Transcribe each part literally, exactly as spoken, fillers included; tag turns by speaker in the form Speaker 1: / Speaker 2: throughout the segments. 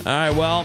Speaker 1: right, well,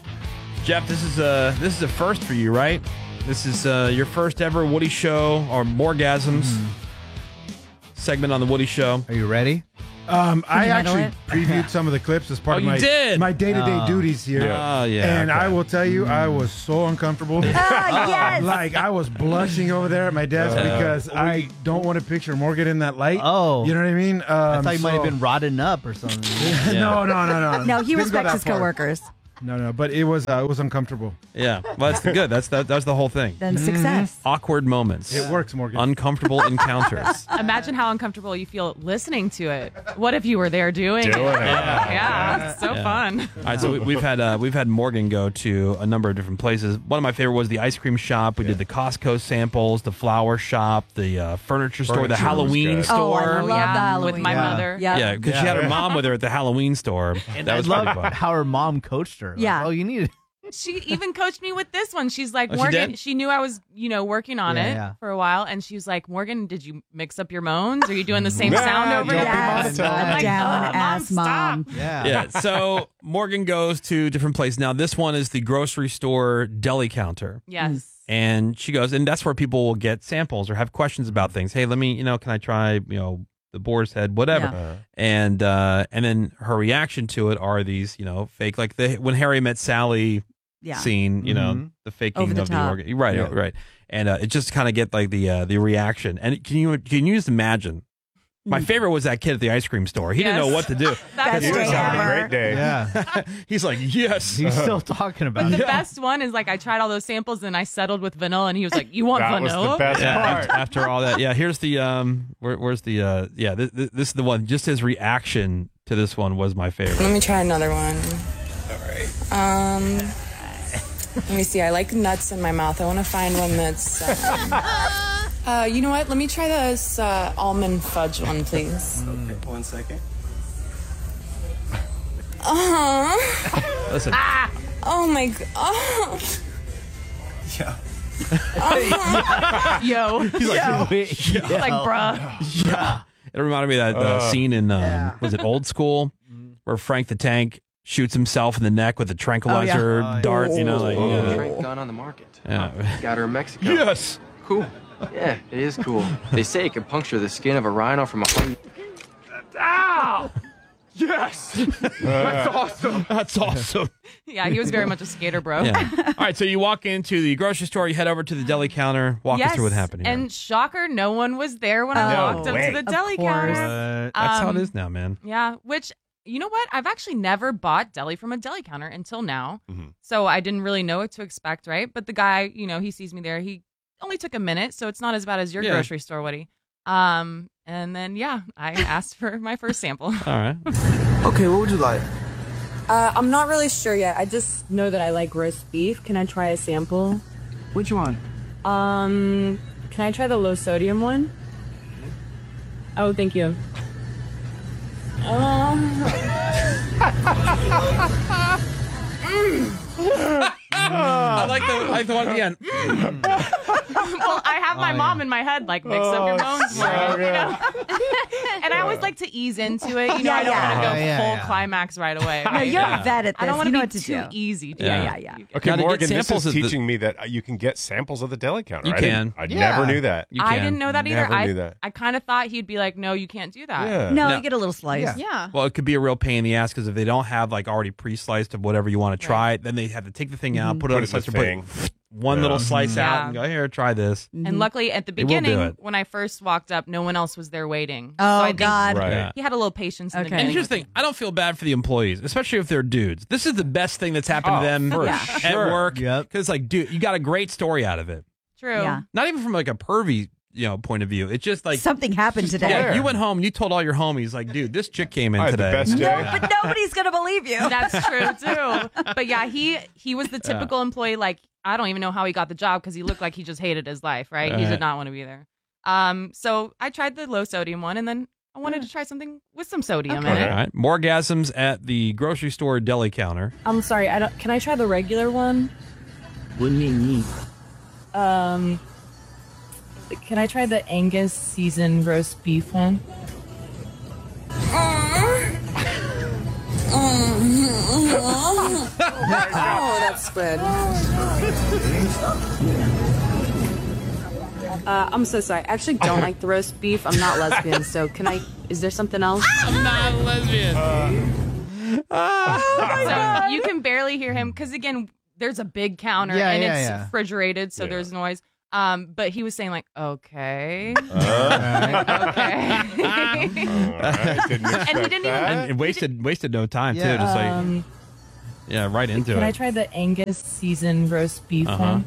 Speaker 1: Jeff, this is a this is a first for you, right? This is uh, your first ever Woody Show or Morgasms mm. segment on the Woody Show.
Speaker 2: Are you ready?
Speaker 3: Um, I actually it? previewed some of the clips as part
Speaker 1: oh,
Speaker 3: of my
Speaker 1: did?
Speaker 3: my day-to-day
Speaker 2: oh.
Speaker 3: duties here.
Speaker 1: Oh, yeah.
Speaker 3: And
Speaker 1: okay.
Speaker 3: I will tell you, I was so uncomfortable.
Speaker 4: Ah, yes.
Speaker 3: Like, I was blushing over there at my desk uh, because we, I don't want to picture Morgan in that light.
Speaker 2: Oh.
Speaker 3: You know what I mean? Um,
Speaker 2: I thought you
Speaker 3: so,
Speaker 2: might have been rotting up or something.
Speaker 3: yeah. No, no, no, no.
Speaker 4: No, he
Speaker 3: Didn't
Speaker 4: respects his coworkers.
Speaker 3: No, no, but it was uh, it was uncomfortable.
Speaker 1: Yeah, well, that's good. That's that. That's the whole thing.
Speaker 4: Then success.
Speaker 1: Awkward moments.
Speaker 3: It works, Morgan.
Speaker 1: Uncomfortable encounters.
Speaker 5: Imagine how uncomfortable you feel listening to it. What if you were there doing
Speaker 6: Do
Speaker 5: it?
Speaker 6: it.
Speaker 5: Yeah, yeah, it's so
Speaker 1: Yeah.
Speaker 5: fun.
Speaker 1: All right, so we, we've had uh, we've had Morgan go to a number of different places. One of my favorite was the ice cream shop. We yeah. did the Costco samples, the flower shop, the uh, furniture, furniture store, the Halloween store.
Speaker 4: Oh, I love
Speaker 5: yeah,
Speaker 4: the Halloween.
Speaker 5: with my
Speaker 2: yeah.
Speaker 5: mother.
Speaker 4: Yep.
Speaker 1: Yeah, because
Speaker 4: yeah,
Speaker 1: she had her mom with her at the Halloween store.
Speaker 2: And
Speaker 1: that
Speaker 2: I
Speaker 1: was
Speaker 2: love
Speaker 1: pretty fun.
Speaker 2: how her mom coached her. Like,
Speaker 4: Yeah.
Speaker 2: oh, you need it.
Speaker 5: She even coached me with this one. She's like,
Speaker 1: Oh, she
Speaker 5: Morgan,
Speaker 1: did?
Speaker 5: she, knew I was, you know, working on
Speaker 2: Yeah,
Speaker 5: it
Speaker 2: yeah.
Speaker 5: for a while. And she was like, Morgan, did you mix up your moans? Are you doing the same
Speaker 6: Nah,
Speaker 5: sound over
Speaker 6: don't
Speaker 5: there?
Speaker 6: be
Speaker 4: Yes,
Speaker 6: monotone.
Speaker 5: I'm
Speaker 4: a
Speaker 5: like,
Speaker 4: down
Speaker 5: "Ugh,
Speaker 4: ass
Speaker 5: Mom,
Speaker 4: mom.
Speaker 5: stop."
Speaker 2: Yeah.
Speaker 1: Yeah, so Morgan goes to different places. Now, this one is the grocery store deli counter.
Speaker 5: Yes.
Speaker 1: And she goes, and that's where people will get samples or have questions about things. Hey, let me, you know, can I try, you know, the boar's head, whatever.
Speaker 4: Yeah.
Speaker 6: Uh,
Speaker 1: And uh, and then her reaction to it are these, you know, fake, like the when Harry Met Sally
Speaker 4: Yeah.
Speaker 1: scene, you know,
Speaker 2: Mhm.
Speaker 1: the faking
Speaker 4: Over the
Speaker 1: of
Speaker 4: top.
Speaker 1: the organ. Right,
Speaker 6: Yeah.
Speaker 1: right. And uh, it just kind of get like the uh, the reaction. And can you can you just imagine? My favorite was that kid at the ice cream store. He didn't
Speaker 5: Yes.
Speaker 1: know what to do.
Speaker 4: Best
Speaker 6: you
Speaker 4: day
Speaker 6: was having a
Speaker 4: ever.
Speaker 6: great day.
Speaker 2: Yeah.
Speaker 1: He's like, yes.
Speaker 2: He's still talking about
Speaker 5: The
Speaker 2: it.
Speaker 5: best one is like I tried all those samples and I settled with vanilla and he was like, you want
Speaker 6: That was
Speaker 5: vanilla?
Speaker 6: the best
Speaker 1: Yeah,
Speaker 6: part.
Speaker 1: after, after all that, yeah. Here's the um, where, where's the uh, yeah. This, this is the one. Just his reaction to this one was my favorite.
Speaker 7: Let me try another one. All right. Um, let me see. I like nuts in my mouth. I want to find one that's. Um, uh, you know what? Let me try this uh, almond fudge one, please.
Speaker 8: Okay, one second.
Speaker 7: Uh huh.
Speaker 1: Listen,
Speaker 7: Oh my god. Oh.
Speaker 8: Yeah.
Speaker 5: Yo.
Speaker 1: he's like,
Speaker 2: Wait, yeah.
Speaker 5: Like, bruh.
Speaker 1: yeah. It reminded me of that uh,
Speaker 6: Uh.
Speaker 1: scene in um,
Speaker 2: Yeah.
Speaker 1: was it Old School, where Frank the Tank shoots himself in the neck with a tranquilizer
Speaker 2: Oh, yeah.
Speaker 1: dart. You know, like yeah.
Speaker 9: Frank gun on the market.
Speaker 1: Yeah.
Speaker 9: Got her in Mexico.
Speaker 1: Yes.
Speaker 9: Cool. Yeah, it is cool. They say it can puncture the skin of a rhino from a hundred. Ow! Yes! That's awesome.
Speaker 1: That's awesome.
Speaker 5: Yeah, he was very much a skater, bro.
Speaker 1: Yeah. All right, so you walk into the grocery store, you head over to the deli counter. Walk
Speaker 5: yes.
Speaker 1: us through what happened here.
Speaker 5: And shocker, no one was there when I
Speaker 4: No
Speaker 5: walked up
Speaker 6: way.
Speaker 5: to the
Speaker 4: Of
Speaker 5: deli
Speaker 4: course.
Speaker 5: counter.
Speaker 1: Uh, that's how it
Speaker 5: Um,
Speaker 1: is now, man.
Speaker 5: Yeah, which, you know what? I've actually never bought deli from a deli counter until now.
Speaker 1: Mm-hmm.
Speaker 6: Mhm.
Speaker 5: So I didn't really know what to expect, right? But the guy, you know, he sees me there. He only took a minute, so it's not as bad as your
Speaker 1: Yeah.
Speaker 5: grocery store, Woody. Um, and then, yeah, I asked for my first sample.
Speaker 1: All right.
Speaker 8: Okay, what would you like?
Speaker 7: Uh, I'm not really sure yet. I just.
Speaker 10: Know that I like roast beef. Can I try a sample?
Speaker 8: Which one?
Speaker 10: Um, can I try the low sodium one? Oh, thank you.
Speaker 1: I like the I like the one at the end.
Speaker 5: Well, I have my
Speaker 2: Oh,
Speaker 5: mom
Speaker 2: yeah.
Speaker 5: in my head, like, mix up your bones for
Speaker 6: so
Speaker 5: me, you know? And I always like to ease into it. You know, I don't
Speaker 4: Yeah,
Speaker 5: want to
Speaker 2: yeah.
Speaker 5: go
Speaker 2: Yeah,
Speaker 5: full
Speaker 2: yeah.
Speaker 5: climax right away.
Speaker 4: No,
Speaker 5: right?
Speaker 4: you're
Speaker 1: Yeah.
Speaker 4: a vet at this.
Speaker 5: I don't want
Speaker 4: you
Speaker 5: to
Speaker 4: know
Speaker 5: be
Speaker 4: what to
Speaker 5: too
Speaker 4: do.
Speaker 5: easy. To
Speaker 4: Yeah,
Speaker 5: do.
Speaker 4: yeah, yeah.
Speaker 6: Okay,
Speaker 1: Now, to get
Speaker 6: Morgan, this
Speaker 1: samples
Speaker 6: is
Speaker 1: of the-
Speaker 6: teaching me that uh, you can get samples of the deli counter.
Speaker 1: You
Speaker 6: I didn't-
Speaker 1: can.
Speaker 6: I
Speaker 2: Yeah.
Speaker 6: never knew that.
Speaker 1: You
Speaker 5: I
Speaker 1: can.
Speaker 5: didn't know that either.
Speaker 6: Never
Speaker 5: I,
Speaker 6: knew that.
Speaker 5: I kind of thought he'd be like, no, you can't do that.
Speaker 6: Yeah.
Speaker 4: No,
Speaker 1: No.
Speaker 4: you get a little slice.
Speaker 2: Yeah.
Speaker 5: Yeah.
Speaker 1: Well, it could be a real pain in the ass because if they don't have like already pre-sliced of whatever you want to try, then they have to take the thing out, put it
Speaker 6: Put
Speaker 1: on
Speaker 6: it
Speaker 1: the
Speaker 6: in the
Speaker 1: slicer, put
Speaker 6: thing.
Speaker 1: one
Speaker 6: Yeah.
Speaker 1: little slice out,
Speaker 5: Yeah.
Speaker 1: and go here, try this.
Speaker 5: And luckily, at the
Speaker 1: They will do
Speaker 5: beginning,
Speaker 1: it.
Speaker 5: when I first walked up, no one else was there waiting.
Speaker 4: Oh,
Speaker 5: so I think
Speaker 4: God.
Speaker 6: Right.
Speaker 1: Yeah.
Speaker 5: He had a little patience in
Speaker 4: Okay.
Speaker 5: the
Speaker 1: And
Speaker 5: beginning.
Speaker 1: here's the thing: I don't feel bad for the employees, especially if they're dudes. This is the best thing that's happened
Speaker 6: Oh,
Speaker 1: to them
Speaker 6: for
Speaker 5: Yeah.
Speaker 1: at
Speaker 6: sure.
Speaker 1: work.
Speaker 2: Yep.
Speaker 1: Because like, dude, you got a great story out of it.
Speaker 5: True.
Speaker 4: Yeah.
Speaker 1: Not even from like a pervy, you know, point of view. It's just like
Speaker 4: Something happened today.
Speaker 1: yeah, you went home, you told all your homies, like, dude, this chick came in
Speaker 6: I had the
Speaker 1: today.
Speaker 6: best day.
Speaker 4: No, but nobody's gonna believe you.
Speaker 5: That's true too. But yeah, he he was the typical employee. Like, I don't even know how he got the job because he looked like he just hated his life. Right? He
Speaker 1: Right.
Speaker 5: did not want to be there. Um. So I tried the low sodium one, and then I wanted to try something with some sodium in
Speaker 1: All
Speaker 5: it.
Speaker 1: right, Morgasms at the grocery store deli counter.
Speaker 10: I'm sorry. I don't. Can I try the regular one?
Speaker 8: What do you mean?
Speaker 10: Um, can I try the Angus seasoned roast beef one?
Speaker 7: Oh, that's good. Uh, I'm so sorry. I actually don't like the roast beef. I'm not lesbian, so can I? Is there something else?
Speaker 1: I'm not lesbian.
Speaker 5: So you can barely hear him because again, there's a big counter
Speaker 2: Yeah,
Speaker 5: and
Speaker 2: yeah,
Speaker 5: it's
Speaker 2: yeah.
Speaker 5: refrigerated, so
Speaker 6: Yeah.
Speaker 5: there's noise. Um, but he was saying like, okay,
Speaker 6: Uh,
Speaker 5: okay,
Speaker 6: all right, didn't expect
Speaker 5: and he didn't even.
Speaker 6: that.
Speaker 1: And wasted wasted no time
Speaker 2: Yeah.
Speaker 1: too. Just like
Speaker 10: Um,
Speaker 1: yeah, right into
Speaker 10: can
Speaker 1: it.
Speaker 10: I try the Angus seasoned roast beef
Speaker 1: Uh-huh.
Speaker 10: one?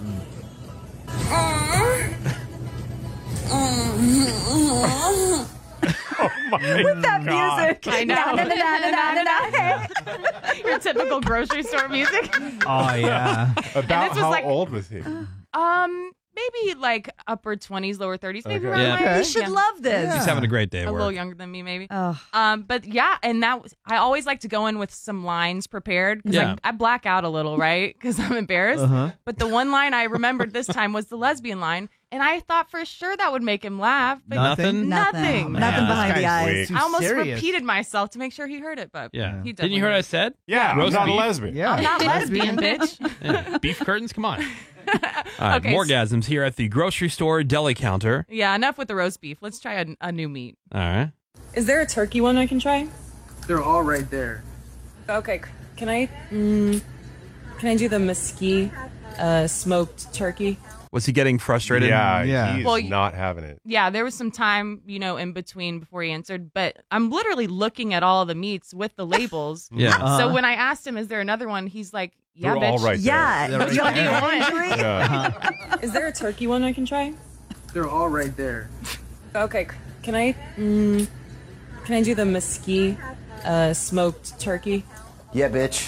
Speaker 4: With that music.
Speaker 5: I know.
Speaker 4: Na, na, na, na, na, na, na, hey.
Speaker 5: Your typical grocery store music.
Speaker 2: Oh yeah.
Speaker 6: About
Speaker 5: this was
Speaker 6: how
Speaker 5: like-
Speaker 6: old was he?
Speaker 5: Um, maybe like upper twenties, lower thirties, maybe
Speaker 6: Okay.
Speaker 5: around
Speaker 1: Yeah.
Speaker 5: my
Speaker 2: Okay.
Speaker 5: age.
Speaker 4: You should
Speaker 5: Yeah.
Speaker 4: love this.
Speaker 1: He's having a great day at
Speaker 5: A
Speaker 1: work.
Speaker 5: little younger than me, maybe.
Speaker 4: Oh.
Speaker 5: Um, but yeah, and that was, I always like to go in with some lines prepared because
Speaker 1: Yeah.
Speaker 5: I, I black out a little, right? Because I'm embarrassed.
Speaker 2: Uh-huh.
Speaker 5: But the one line I remembered this time was the lesbian line, and I thought for sure that would make him laugh, but
Speaker 1: Nothing?
Speaker 5: nothing.
Speaker 4: Nothing
Speaker 1: Yeah,
Speaker 4: behind
Speaker 2: this
Speaker 4: the
Speaker 2: guy's
Speaker 4: eyes.
Speaker 2: too
Speaker 5: I almost
Speaker 2: serious.
Speaker 5: repeated myself to make sure he heard it, but
Speaker 1: Yeah.
Speaker 5: he
Speaker 1: Didn't you hear what I
Speaker 5: definitely
Speaker 1: said?
Speaker 6: Yeah, I'm
Speaker 1: Roast
Speaker 6: not
Speaker 1: beef?
Speaker 6: a lesbian.
Speaker 2: Yeah.
Speaker 5: I'm not lesbian, bitch.
Speaker 1: Yeah. Beef curtains, come on. All right,
Speaker 5: Okay,
Speaker 1: more
Speaker 5: so-
Speaker 1: orgasms here at the grocery store deli counter.
Speaker 5: Yeah, enough with the roast beef. Let's try a, a new meat.
Speaker 1: All right.
Speaker 10: Is there a turkey one I can try?
Speaker 8: They're all right there.
Speaker 10: Okay, can I? Mm, can I do the mesquite uh, smoked turkey?
Speaker 1: Was he getting frustrated?
Speaker 6: Yeah,
Speaker 2: Yeah.
Speaker 6: he's
Speaker 5: Well, y-
Speaker 6: not having it.
Speaker 5: Yeah, there was some time, you know, in between before he answered, but I'm literally looking at all the meats with the labels.
Speaker 1: Yeah.
Speaker 2: Uh-huh.
Speaker 5: So when I asked him, is there another one? He's like, yeah,
Speaker 6: They're
Speaker 5: bitch.
Speaker 6: all right
Speaker 4: Yeah.
Speaker 2: They're right
Speaker 4: You
Speaker 2: there.
Speaker 4: have an injury?
Speaker 6: there. Yeah.
Speaker 10: Is there a turkey one I can try?
Speaker 8: They're all right there.
Speaker 10: Okay, can I? Mm, can I do the mesquite uh, smoked turkey?
Speaker 8: Yeah, bitch.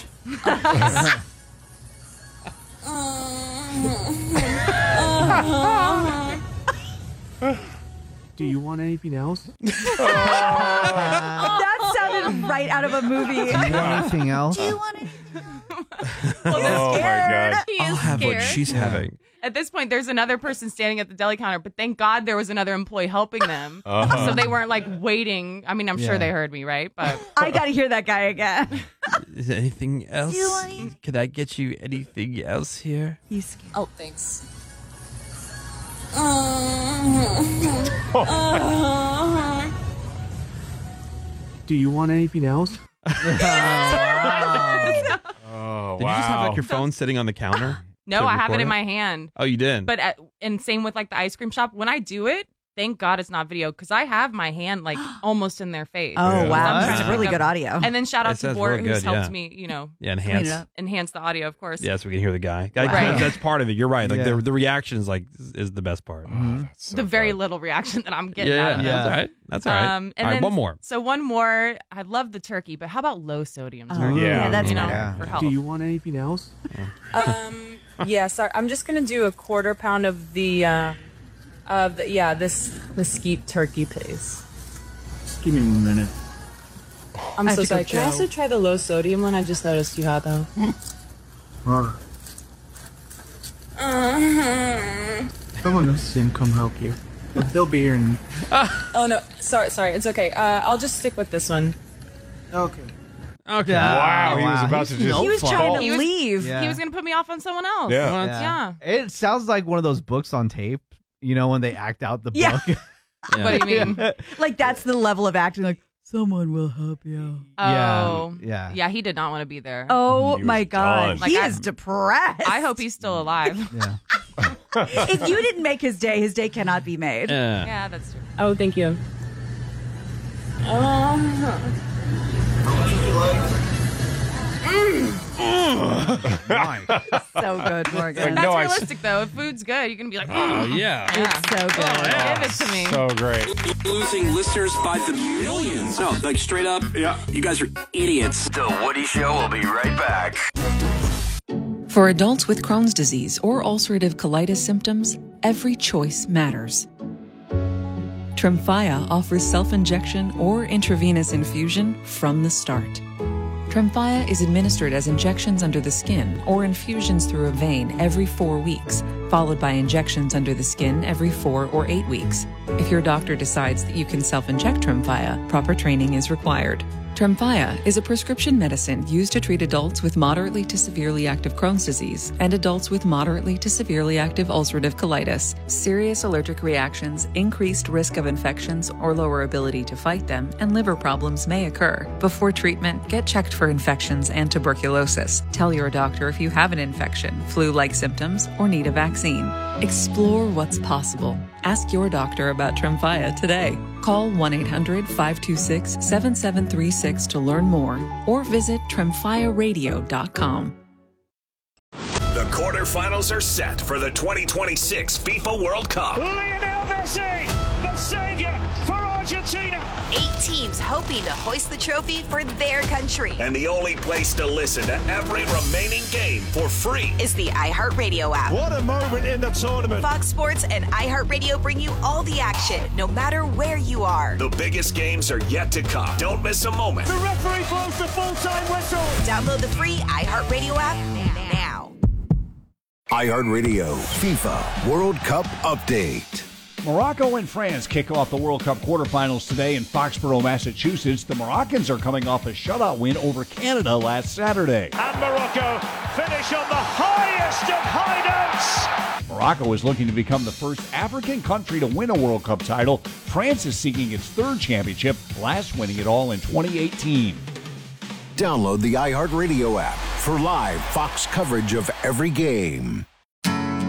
Speaker 8: Do you want anything else?
Speaker 4: That sounded right out of a movie.
Speaker 2: Anything else?
Speaker 6: Oh my god.
Speaker 5: He
Speaker 1: I'll
Speaker 5: is
Speaker 1: have
Speaker 5: scared.
Speaker 1: what she's having.
Speaker 5: At this point, there's another person standing at the deli counter, but thank God there was another employee helping them.
Speaker 6: Uh-huh.
Speaker 5: So they weren't like waiting. I mean, I'm sure
Speaker 2: Yeah.
Speaker 5: they heard me, right? But
Speaker 4: I got to hear that guy again.
Speaker 1: Is there anything else?
Speaker 4: you want
Speaker 1: Could I get you anything else here?
Speaker 4: He's scared.
Speaker 7: Oh, thanks.
Speaker 8: Do you want anything else?
Speaker 6: Oh
Speaker 1: Did you just have
Speaker 6: wow.
Speaker 1: like your phone sitting on the counter?
Speaker 5: no,
Speaker 1: to
Speaker 5: I have it
Speaker 1: record
Speaker 5: in my hand.
Speaker 1: Oh, you did?
Speaker 5: But at, and same with like the ice cream shop. When I do it, thank God it's not video because I have my hand like almost in their face.
Speaker 4: Oh,
Speaker 6: Yeah.
Speaker 4: wow.
Speaker 5: I'm
Speaker 4: That's
Speaker 5: trying to
Speaker 4: really
Speaker 5: pick
Speaker 4: good
Speaker 5: up-
Speaker 4: audio.
Speaker 5: And then shout
Speaker 1: It
Speaker 5: out to
Speaker 1: sounds
Speaker 5: Bort
Speaker 1: real
Speaker 5: who's
Speaker 1: good,
Speaker 5: helped
Speaker 1: yeah.
Speaker 5: me, you know,
Speaker 1: yeah,
Speaker 4: Clean
Speaker 1: enhance.
Speaker 4: it up.
Speaker 5: enhance the audio, of course.
Speaker 1: Yeah, so we can hear the guy. That-
Speaker 5: Right.
Speaker 1: That's part of it. You're right. Like
Speaker 2: Yeah.
Speaker 1: the the reaction is like is the best part.
Speaker 6: So
Speaker 5: The very
Speaker 6: fun.
Speaker 5: little reaction that I'm getting
Speaker 1: Yeah,
Speaker 5: out of
Speaker 1: yeah.
Speaker 5: them.
Speaker 1: That's all right. That's all right.
Speaker 5: Um, and
Speaker 1: all right,
Speaker 5: then,
Speaker 1: one more.
Speaker 5: So one more. I love the turkey, but how about low sodium
Speaker 4: Oh,
Speaker 5: turkey?
Speaker 6: Yeah.
Speaker 4: yeah, that's
Speaker 5: you know,
Speaker 4: fine.
Speaker 2: Yeah.
Speaker 5: for health.
Speaker 8: Do you want anything else?
Speaker 10: Um, yeah, sorry. I'm just gonna do a quarter pound of the, uh, of the, yeah, this mesquite turkey, please.
Speaker 8: Give me a minute.
Speaker 10: I'm
Speaker 4: I
Speaker 10: so
Speaker 4: have to go
Speaker 10: sorry. Can I
Speaker 4: chow.
Speaker 10: also try the low sodium one? I just noticed you had though.
Speaker 8: Alright. Someone else can come help you. They'll be here in...
Speaker 10: Oh no, sorry, sorry. It's okay. Uh, I'll just stick with this one.
Speaker 8: Okay.
Speaker 1: Okay.
Speaker 6: Wow, he was
Speaker 2: Wow.
Speaker 6: about to
Speaker 2: He's
Speaker 6: just.
Speaker 2: no
Speaker 4: He was
Speaker 2: fun.
Speaker 4: trying to
Speaker 5: He was-
Speaker 4: leave.
Speaker 2: Yeah.
Speaker 5: He was gonna put me off on someone else.
Speaker 6: Yeah.
Speaker 5: Yeah.
Speaker 2: It sounds like one of those books on tape. You know when they act out the
Speaker 4: Yeah.
Speaker 2: book.
Speaker 1: Yeah.
Speaker 5: What do you mean?
Speaker 4: Like, that's the level of acting. Like, someone will help you.
Speaker 5: Oh,
Speaker 2: Yeah, yeah.
Speaker 5: yeah. He did not want to be there.
Speaker 4: Oh,
Speaker 6: He was
Speaker 4: my God.
Speaker 6: done.
Speaker 4: He
Speaker 5: Like, I-
Speaker 4: is depressed.
Speaker 5: I hope he's still alive.
Speaker 2: Yeah.
Speaker 4: If you didn't make his day, his day cannot be made.
Speaker 1: Yeah.
Speaker 5: Yeah, that's true.
Speaker 10: Oh, thank you.
Speaker 4: So good, Morgan.
Speaker 5: That's
Speaker 6: No, I-
Speaker 5: realistic though. If food's good, you're gonna be like,
Speaker 1: Oh,
Speaker 5: oh,
Speaker 1: yeah.
Speaker 4: It's so good.
Speaker 5: give it to me.
Speaker 6: So great.
Speaker 11: Losing listeners by the millions. No, like straight up, yeah, you guys are idiots.
Speaker 12: The Woody Show will be right back.
Speaker 13: For adults with Crohn's disease or ulcerative colitis symptoms, every choice matters. Tremfya offers self-injection or intravenous infusion from the start. Tremfya is administered as injections under the skin or infusions through a vein every four weeks, followed by injections under the skin every four or eight weeks. If your doctor decides that you can self-inject Tremfya, proper training is required. Tremfya is a prescription medicine used to treat adults with moderately to severely active Crohn's disease and adults with moderately to severely active ulcerative colitis. Serious allergic reactions, increased risk of infections or lower ability to fight them, and liver problems may occur. Before treatment, get checked for infections and tuberculosis. Tell your doctor if you have an infection, flu-like symptoms, or need a vaccine. Explore what's possible. Ask your doctor about Tremfya today. Call one eight hundred five two six seven seven three six to learn more or visit tremfya radio dot com.
Speaker 14: The quarterfinals are set for the twenty twenty-six FIFA World Cup.
Speaker 15: Lionel Messi, the savior for Argentina.
Speaker 16: Eight teams hoping to hoist the trophy for their country.
Speaker 14: And the only place to listen to every remaining game for free
Speaker 16: is the iHeartRadio app.
Speaker 15: What a moment in the tournament.
Speaker 16: Fox Sports and iHeartRadio bring you all the action, no matter where you are.
Speaker 14: The biggest games are yet to come. Don't miss a moment.
Speaker 15: The referee blows the full-time whistle.
Speaker 16: Download the free iHeartRadio app now.
Speaker 17: iHeartRadio FIFA World Cup Update.
Speaker 18: Morocco and France kick off the World Cup quarterfinals today in Foxborough, Massachusetts. The Moroccans are coming off a shutout win over Canada last Saturday.
Speaker 15: And Morocco finish on the highest of high notes.
Speaker 18: Morocco is looking to become the first African country to win a World Cup title. France is seeking its third championship, last winning it all in twenty eighteen.
Speaker 17: Download the iHeartRadio app for live Fox coverage of every game.